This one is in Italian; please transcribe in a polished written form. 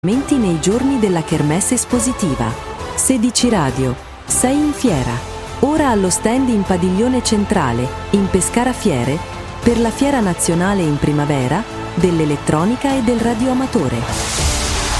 Nei giorni della Kermesse espositiva. 16 Radio, 6 in fiera. Ora allo stand in Padiglione Centrale, in Pescara Fiere, per la Fiera Nazionale in Primavera, dell'Elettronica e del Radioamatore.